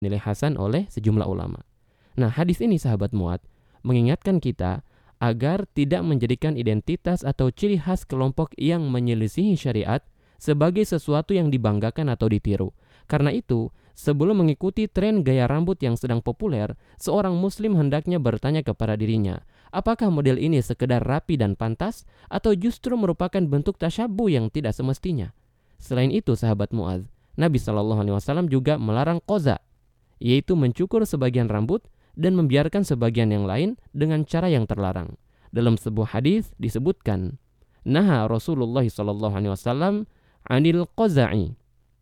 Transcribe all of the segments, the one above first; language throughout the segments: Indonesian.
nilai hasan oleh sejumlah ulama. Nah, hadis ini sahabat muat mengingatkan kita agar tidak menjadikan identitas atau ciri khas kelompok yang menyelisihi syariat sebagai sesuatu yang dibanggakan atau ditiru. Karena itu, sebelum mengikuti tren gaya rambut yang sedang populer, seorang muslim hendaknya bertanya kepada dirinya, apakah model ini sekedar rapi dan pantas atau justru merupakan bentuk tasyabuh yang tidak semestinya? Selain itu, sahabat Muadz, Nabi SAW juga melarang qaza, yaitu mencukur sebagian rambut dan membiarkan sebagian yang lain dengan cara yang terlarang. Dalam sebuah hadis disebutkan, naha Rasulullah SAW anil qaza'i.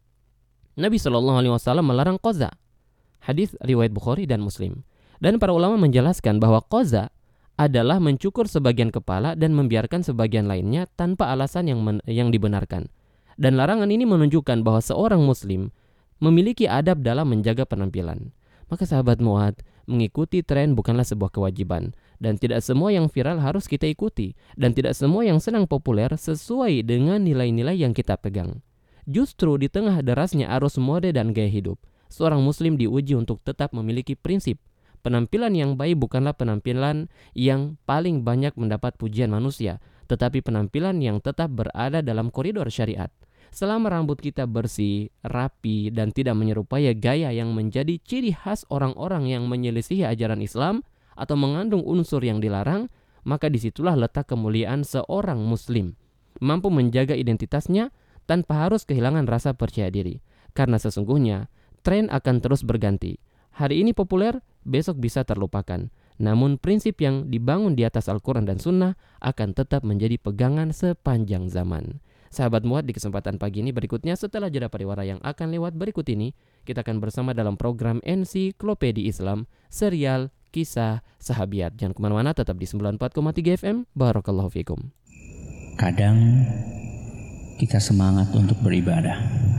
Nabi SAW melarang qaza. Hadis riwayat Bukhari dan Muslim. Dan para ulama menjelaskan bahwa qaza adalah mencukur sebagian kepala dan membiarkan sebagian lainnya tanpa alasan yang dibenarkan. Dan larangan ini menunjukkan bahwa seorang muslim memiliki adab dalam menjaga penampilan. Maka sahabat Muadz, mengikuti tren bukanlah sebuah kewajiban, dan tidak semua yang viral harus kita ikuti, dan tidak semua yang sedang populer sesuai dengan nilai-nilai yang kita pegang. Justru di tengah derasnya arus mode dan gaya hidup, seorang muslim diuji untuk tetap memiliki prinsip. Penampilan yang baik bukanlah penampilan yang paling banyak mendapat pujian manusia, tetapi penampilan yang tetap berada dalam koridor syariat. Selama rambut kita bersih, rapi, dan tidak menyerupai gaya yang menjadi ciri khas orang-orang yang menyelisihi ajaran Islam atau mengandung unsur yang dilarang, maka disitulah letak kemuliaan seorang muslim. Mampu menjaga identitasnya tanpa harus kehilangan rasa percaya diri. Karena sesungguhnya, tren akan terus berganti. Hari ini populer, besok bisa terlupakan. Namun prinsip yang dibangun di atas Al-Quran dan Sunnah akan tetap menjadi pegangan sepanjang zaman. Sahabat Muadz, di kesempatan pagi ini berikutnya setelah jeda pariwara yang akan lewat berikut ini, kita akan bersama dalam program Ensiklopedia Islam, serial Kisah Sahabiat. Jangan kemana-mana, tetap di 94,3 FM. Barakallahu fikum. Kadang kita semangat untuk beribadah,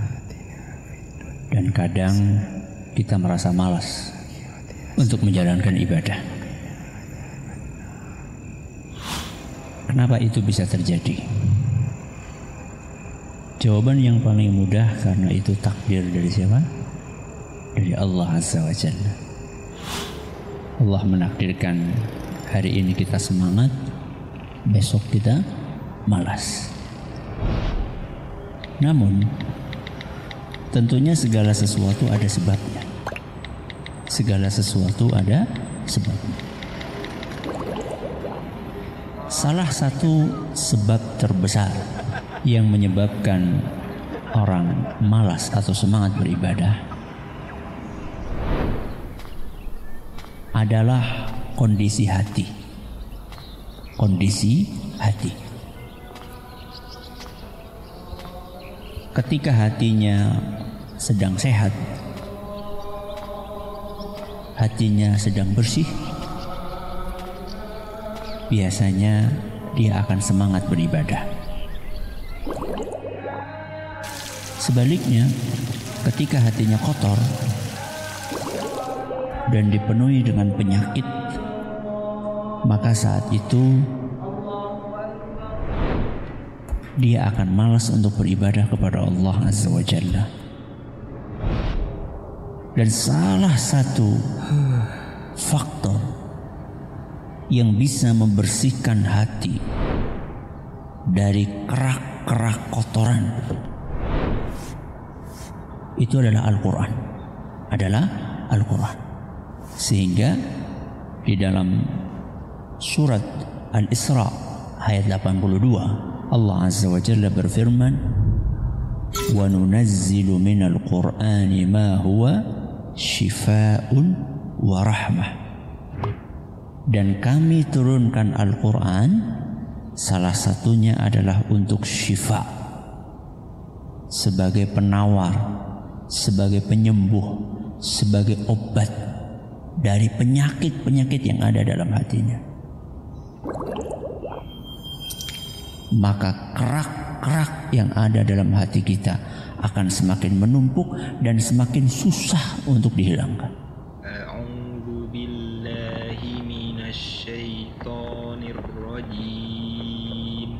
dan kadang kita merasa malas untuk menjalankan ibadah. Kenapa itu bisa terjadi? Jawaban yang paling mudah, karena itu takdir dari siapa? Dari Allah Azza wa Jalla. Allah menakdirkan hari ini kita semangat, besok kita malas. Namun, tentunya segala sesuatu ada sebabnya. Segala sesuatu ada sebabnya. Salah satu sebab terbesar yang menyebabkan orang malas atau semangat beribadah adalah kondisi hati. Kondisi hati. Ketika hatinya sedang sehat, hatinya sedang bersih, biasanya dia akan semangat beribadah. Sebaliknya, ketika hatinya kotor dan dipenuhi dengan penyakit, maka saat itu dia akan malas untuk beribadah kepada Allah Azza wa Jalla. Dan salah satu faktor yang bisa membersihkan hati dari kerak-kerak kotoran itu adalah Al-Quran. Sehingga di dalam surat Al-Isra ayat 82, Allah Azza wa Jalla berfirman, wa nunazzilu minal Qur'ani ma huwa shifaa'un wa rahmah. Dan kami turunkan Al-Quran, salah satunya adalah untuk syifa, sebagai penawar, sebagai penyembuh, sebagai obat dari penyakit-penyakit yang ada dalam hatinya. Maka kerak-kerak yang ada dalam hati kita akan semakin menumpuk dan semakin susah untuk dihilangkan. A'udzu billahi minasyaitonir rajim.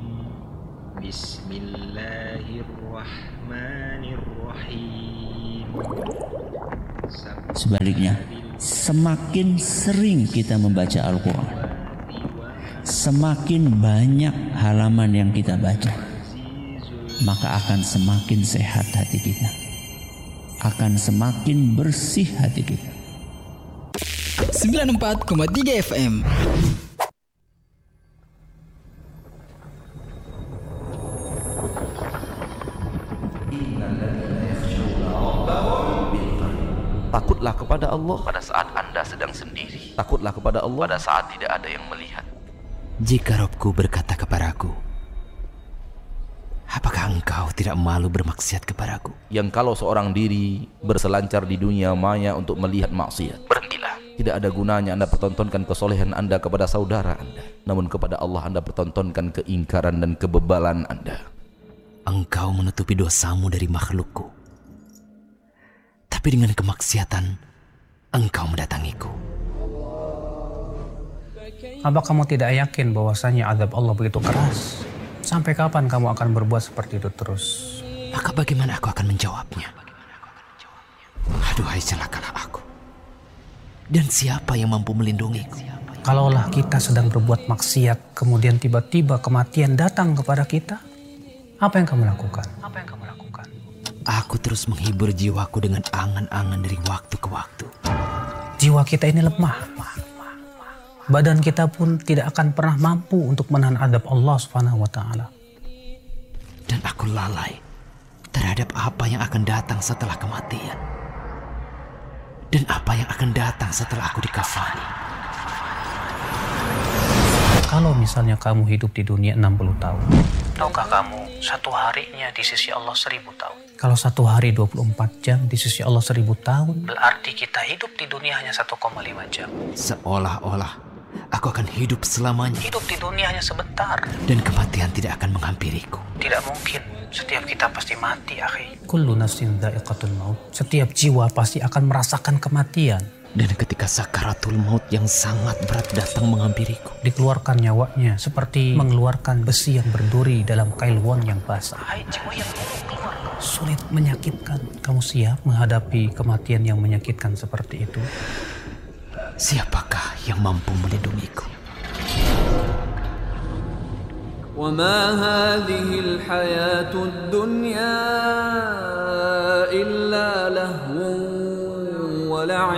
Bismillahirrahmanirrahim. Sebaliknya, semakin sering kita membaca Al-Quran, semakin banyak halaman yang kita baca, maka akan semakin sehat hati kita, akan semakin bersih hati kita. 94,3 FM. Takutlah kepada Allah pada saat Anda sedang sendiri. Takutlah kepada Allah pada saat tidak ada yang melihat. Jika Robku berkata kepadaku, apakah engkau tidak malu bermaksiat kepadaku? Yang kalau seorang diri berselancar di dunia maya untuk melihat maksiat, berhentilah. Tidak ada gunanya Anda pertontonkan kesolehan Anda kepada saudara Anda, namun kepada Allah Anda pertontonkan keingkaran dan kebebalan Anda. Engkau menutupi dosamu dari makhlukku, tapi dengan kemaksiatan engkau mendatangiku. Apa kamu tidak yakin bahwasanya azab Allah begitu keras? Sampai kapan kamu akan berbuat seperti itu terus? Maka bagaimana aku akan menjawabnya? Aduhai celakalah aku. Dan siapa yang mampu melindungiku? Kalaulah kita sedang berbuat maksiat, kemudian tiba-tiba kematian datang kepada kita, apa yang kamu lakukan? Aku terus menghibur jiwaku dengan angan-angan dari waktu ke waktu. Jiwa kita ini lemah. Badan kita pun tidak akan pernah mampu untuk menahan azab Allah Subhanahu wa taala. Dan aku lalai terhadap apa yang akan datang setelah kematian. Dan apa yang akan datang setelah aku dikafani. Kalau misalnya kamu hidup di dunia 60 tahun, tahukah kamu satu harinya di sisi Allah 1000 tahun? Kalau satu hari 24 jam di sisi Allah 1000 tahun, berarti kita hidup di dunia hanya 1,5 jam. Seolah-olah aku akan hidup selamanya. Hidup di dunia hanya sebentar. Dan kematian tidak akan menghampiriku. Tidak mungkin. Setiap kita pasti mati, akhi. Kullu nafsin dha'iqatul maut. Setiap jiwa pasti akan merasakan kematian. Dan ketika sakaratul maut yang sangat berat datang menghampiriku, dikeluarkan nyawanya seperti mengeluarkan besi yang berduri dalam kail won yang basah. Hai jiwa yang keluar. Sulit, menyakitkan. Kamu siap menghadapi kematian yang menyakitkan seperti itu? Siapakah yang mampu melindungiku? وما هذه الحياة الدنيا إلا لهو ولعب